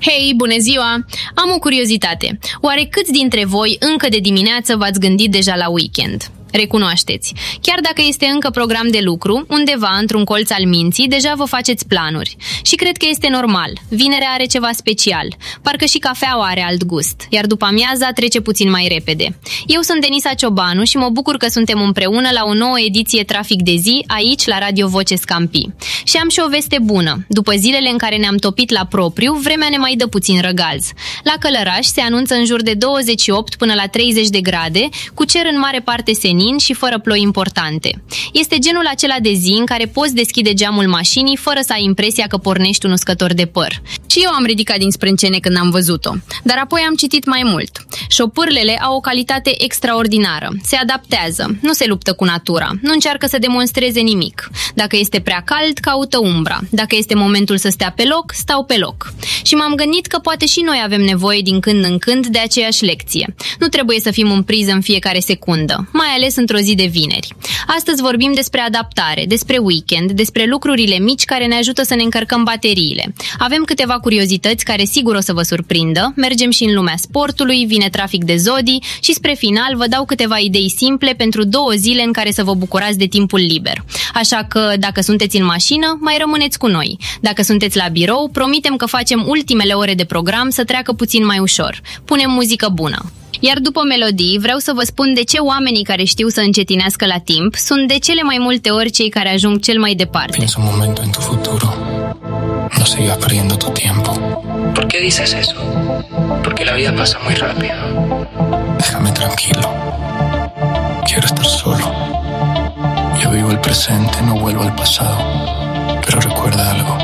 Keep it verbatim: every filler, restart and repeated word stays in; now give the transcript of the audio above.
Hei, bună ziua! Am o curiozitate. Oare câți dintre voi încă de dimineață v-ați gândit deja la weekend? Recunoașteți. Chiar dacă este încă program de lucru, undeva într-un colț al minții, deja vă faceți planuri. Și cred că este normal. Vinerea are ceva special. Parcă și cafeaua are alt gust, iar după amiaza trece puțin mai repede. Eu sunt Denisa Ciobanu și mă bucur că suntem împreună la o nouă ediție Trafic de zi, aici la Radio Voce Scampi. Și am și o veste bună. După zilele în care ne-am topit la propriu, vremea ne mai dă puțin răgaz. La Călăraș se anunță în jur de douăzeci și opt până la treizeci de grade, cu cer în mare parte senin și fără ploi importante. Este genul acela de zi în care poți deschide geamul mașinii fără să ai impresia că pornești un uscător de păr. Și eu am ridicat din sprâncene când am văzut-o, dar apoi am citit mai mult. Șopârlele au o calitate extraordinară, se adaptează, nu se luptă cu natura, nu încearcă să demonstreze nimic. Dacă este prea cald, caută umbra. Dacă este momentul să stea pe loc, stau pe loc. Și m-am gândit că poate și noi avem nevoie din când în când de aceeași lecție. Nu trebuie să fim în priză în fiecare secundă, mai ales într-o zi de vineri. Astăzi vorbim despre adaptare, despre weekend, despre lucrurile mici care ne ajută să ne încărcăm bateriile. Avem câteva curiozități care sigur o să vă surprindă, mergem și în lumea sportului, vine trafic de zodii și spre final vă dau câteva idei simple pentru două zile în care să vă bucurați de timpul liber. Așa că dacă sunteți în mașină, mai rămâneți cu noi. Dacă sunteți la birou, promitem că facem ultimele ore de program să treacă puțin mai ușor. Punem muzică bună. Iar după melodii, vreau să vă spun de ce oamenii care știu să încetinească la timp sunt de cele mai multe ori cei care ajung cel mai departe. Piensa un momento en tu futuro. No sigas perdiendo tu tiempo. ¿Por qué dices eso? Porque la vida pasa muy rápido. Déjame tranquilo. Quiero estar solo. Yo vivo el presente, no vuelvo al pasado. Pero recuerda algo.